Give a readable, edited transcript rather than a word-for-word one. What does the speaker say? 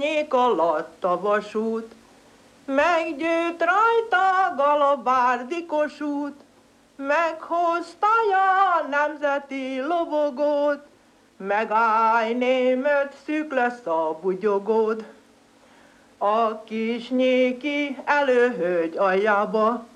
nyék alatt a vasút, meggyőtt rajta a galabárdi Kossuth, meghozta a nemzeti lobogót, megállj német, szűk lesz a bugyogód. A kis nyéki előhölgy aljába